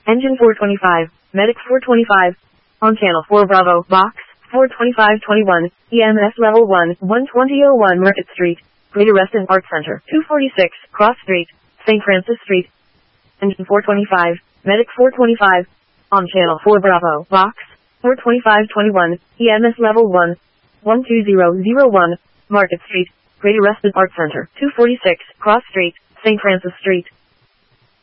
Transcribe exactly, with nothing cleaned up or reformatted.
Engine four twenty-five, Medic four twenty-five. On channel four Bravo, box, four twenty-five twenty-one, E M S level one, one twenty oh one Market Street, Greater Reston Arts Center, two forty-six, Cross Street, Saint Francis Street. Engine four twenty-five, Medic four twenty-five. On channel four Bravo, box, four twenty-five twenty-one, E M S level one, one two zero zero one, Market Street, Greater Reston Arts Center, two forty-six, Cross Street, Saint Francis Street.